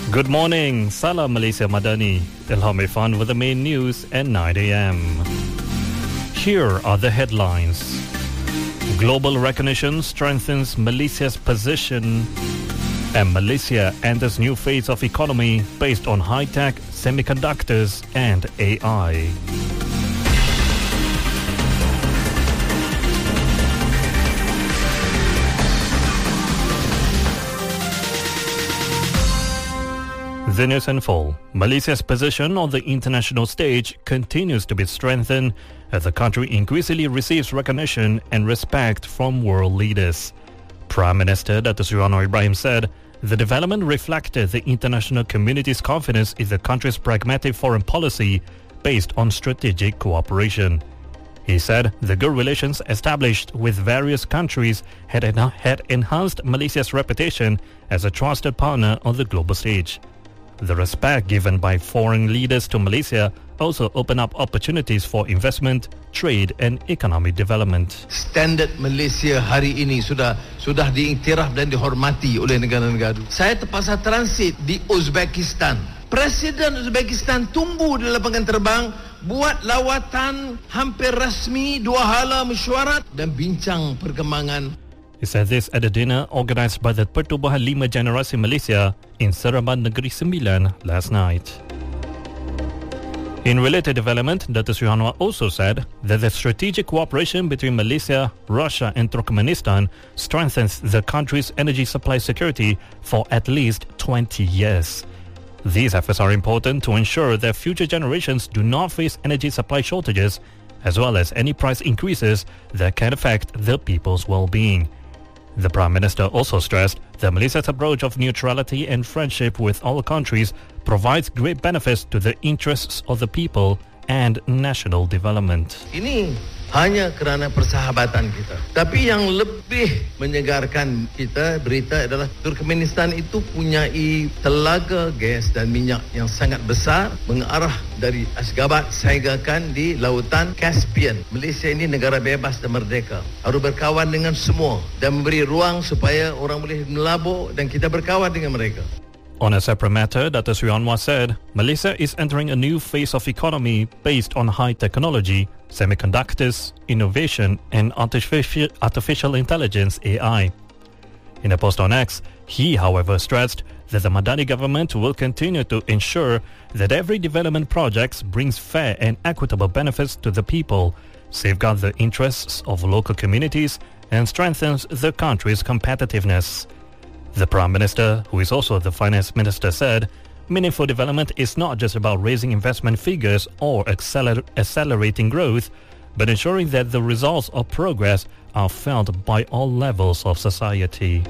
Good morning, Salam Malaysia Madani. Ilham Irfan with the main news at 9 a.m. Here are the headlines. Global recognition strengthens Malaysia's position, and Malaysia enters new phase of economy based on high-tech, semiconductors and AI. The news in full. Malaysia's position on the international stage continues to be strengthened as the country increasingly receives recognition and respect from world leaders. Prime Minister Dato' Sri Anwar Ibrahim said the development reflected the international community's confidence in the country's pragmatic foreign policy based on strategic cooperation. He said the good relations established with various countries had enhanced Malaysia's reputation as a trusted partner on the global stage. The respect given by foreign leaders to Malaysia also opened up opportunities for investment, trade and economic development. Standard Malaysia hari ini sudah diiktiraf dan dihormati oleh negara-negara. Saya terpaksa transit di Uzbekistan. Presiden Uzbekistan tunggu di lapangan terbang, buat lawatan hampir rasmi, 2 hala mesyuarat dan bincang perkembangan. He said this at a dinner organised by the Pertubuhan 5 Generasi Malaysia in Seremban Negeri Sembilan last night. In related development, Dato' Sri Anwar also said that the strategic cooperation between Malaysia, Russia and Turkmenistan strengthens the country's energy supply security for at least 20 years. These efforts are important to ensure that future generations do not face energy supply shortages as well as any price increases that can affect the people's well-being. The Prime Minister also stressed that Malaysia's approach of neutrality and friendship with all countries provides great benefits to the interests of the people and national development. Ini hanya kerana persahabatan kita. Tapi yang lebih menyegarkan kita berita adalah Turkmenistan itu punyai telaga gas dan minyak yang sangat besar mengarah dari Ashgabat sehinggakan di lautan Caspian. Malaysia ini negara bebas dan merdeka. Harus berkawan dengan semua dan memberi ruang supaya orang boleh melabur dan kita berkawan dengan mereka. On a separate matter, Dato' Sri Anwar said Malaysia is entering a new phase of economy based on high technology, semiconductors, innovation and artificial intelligence AI. In a post on X, he however stressed that the Madani government will continue to ensure that every development project brings fair and equitable benefits to the people, safeguards the interests of local communities and strengthens the country's competitiveness. The Prime Minister, who is also the Finance Minister, said meaningful development is not just about raising investment figures or accelerating growth, but ensuring that the results of progress are felt by all levels of society.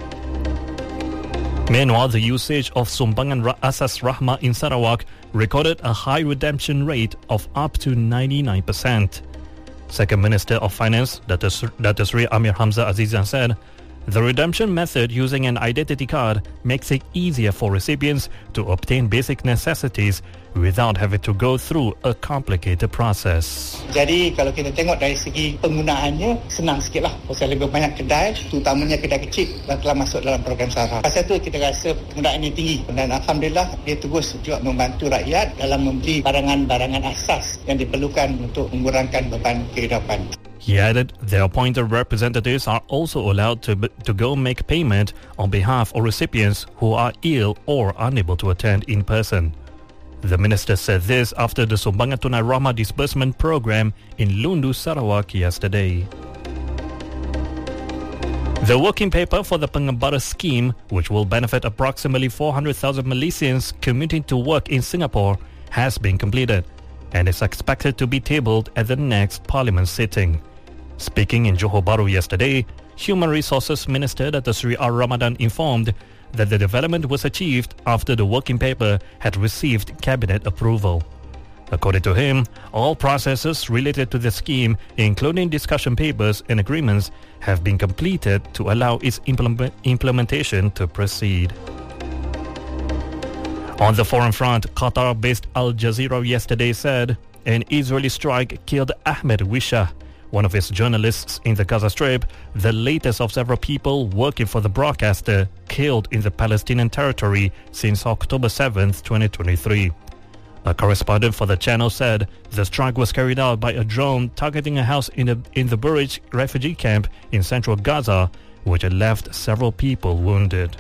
Meanwhile, the usage of Sumbangan Asas Rahmah in Sarawak recorded a high redemption rate of up to 99%. Second Minister of Finance, Dato' Sri Amir Hamzah Azizan said, the redemption method using an identity card makes it easier for recipients to obtain basic necessities without having to go through a complicated process. Jadi kalau kita tengok dari segi penggunaannya senang sikitlah. Pasal lebih banyak kedai, terutamanya kedai kecil yang telah masuk dalam program SARA. Pasal itu kita rasa penggunaannya tinggi dan alhamdulillah dia terus juga membantu rakyat dalam membeli barangan-barangan asas yang diperlukan untuk mengurangkan beban kehidupan. He added their appointed representatives are also allowed to go make payment on behalf of recipients who are ill or unable to attend in person. The minister said this after the Sumbangan Tunai Rahmah disbursement program in Lundu, Sarawak yesterday. The working paper for the Pengembara scheme, which will benefit approximately 400,000 Malaysians commuting to work in Singapore, has been completed and is expected to be tabled at the next parliament sitting. Speaking in Johor Bahru yesterday, Human Resources Minister Dato' Sri R. Ramadan informed that the development was achieved after the working paper had received cabinet approval. According to him, all processes related to the scheme, including discussion papers and agreements, have been completed to allow its implementation to proceed. On the foreign front, Qatar-based Al Jazeera yesterday said an Israeli strike killed Ahmed Wisha, one of its journalists in the Gaza Strip, the latest of several people working for the broadcaster killed in the Palestinian territory since October 7th, 2023. A correspondent for the channel said the strike was carried out by a drone targeting a house in the Bureij refugee camp in central Gaza, which had left several people wounded.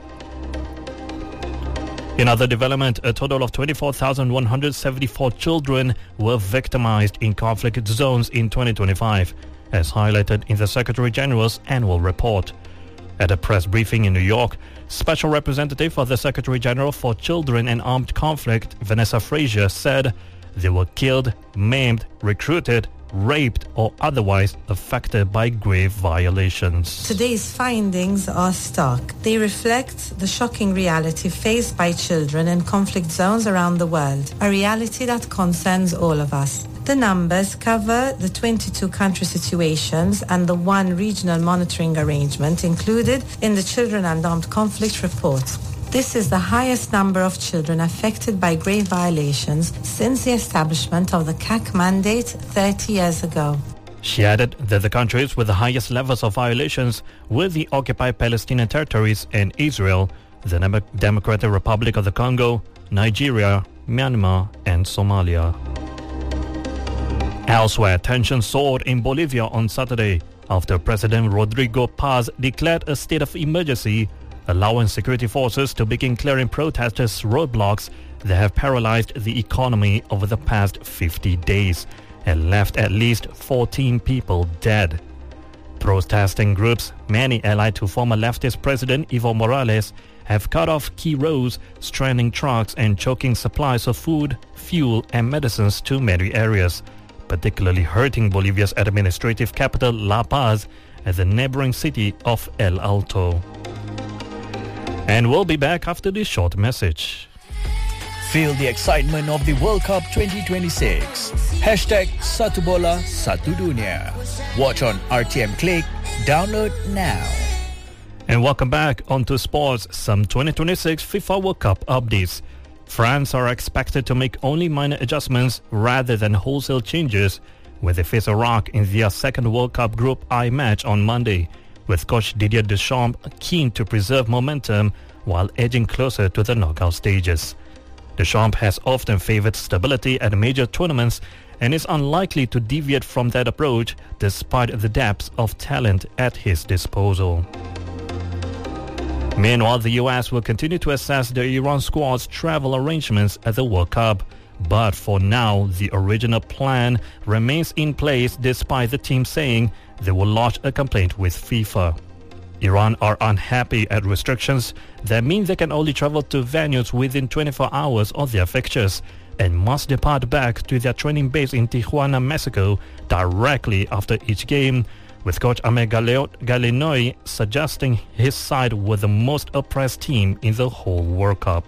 In other development, a total of 24,174 children were victimized in conflict zones in 2025, as highlighted in the Secretary General's annual report. At a press briefing in New York, Special Representative for the Secretary General for Children and Armed Conflict, Vanessa Frazier, said they were killed, maimed, recruited, raped or otherwise affected by grave violations. Today's findings are stark. They reflect the shocking reality faced by children in conflict zones around the world, a reality that concerns all of us. The numbers cover the 22 country situations and the one regional monitoring arrangement included in the Children and Armed Conflict report. This is the highest number of children affected by grave violations since the establishment of the CAC mandate 30 years ago. She added that the countries with the highest levels of violations were the occupied Palestinian territories and Israel, the Democratic Republic of the Congo, Nigeria, Myanmar, and Somalia. Elsewhere, tensions soared in Bolivia on Saturday after President Rodrigo Paz declared a state of emergency, allowing security forces to begin clearing protesters' roadblocks that have paralyzed the economy over the past 50 days and left at least 14 people dead. Protesting groups, many allied to former leftist President Evo Morales, have cut off key roads, stranding trucks and choking supplies of food, fuel and medicines to many areas, particularly hurting Bolivia's administrative capital La Paz and the neighboring city of El Alto. And we'll be back after this short message. Feel the excitement of the World Cup 2026. Hashtag Satu Bola Satu Dunia. Watch on RTM Click. Download now. And welcome back onto sports. Some 2026 FIFA World Cup updates. France are expected to make only minor adjustments rather than wholesale changes when they face Iraq in their second World Cup Group I match on Monday, with coach Didier Deschamps keen to preserve momentum while edging closer to the knockout stages. Deschamps has often favored stability at major tournaments and is unlikely to deviate from that approach despite the depth of talent at his disposal. Meanwhile, the US will continue to assess the Iran squad's travel arrangements at the World Cup. But for now, the original plan remains in place despite the team saying they will lodge a complaint with FIFA. Iran are unhappy at restrictions that mean they can only travel to venues within 24 hours of their fixtures and must depart back to their training base in Tijuana, Mexico directly after each game, with coach Amer Galenoy suggesting his side were the most oppressed team in the whole World Cup.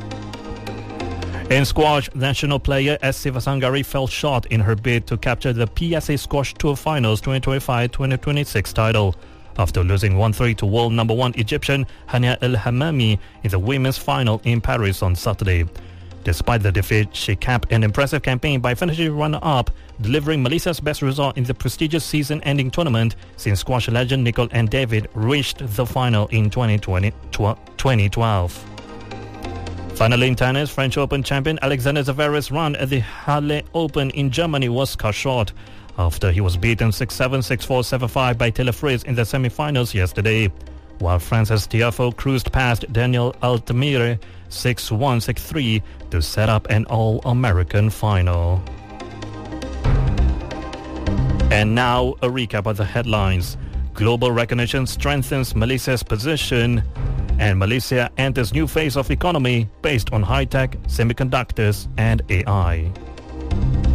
In squash, national player Siva Sangari fell short in her bid to capture the PSA Squash Tour Finals 2025-2026 title after losing 1-3 to world number 1 Egyptian Hania El Hamami in the women's final in Paris on Saturday. Despite the defeat, she capped an impressive campaign by finishing runner-up, delivering Malaysia's best result in the prestigious season-ending tournament since squash legend Nicol and David reached the final in 2012. Finally in tennis, French Open champion Alexander Zverev's run at the Halle Open in Germany was cut short after he was beaten 6-7, 6-4, 7-5 by Taylor Fritz in the semi-finals yesterday, while France's Tiafoe cruised past Daniel Altamire 6-1, 6-3 to set up an All-American final. And now a recap of the headlines. Global recognition strengthens Malaysia's position, and Malaysia enters new phase of economy based on high-tech, semiconductors and AI.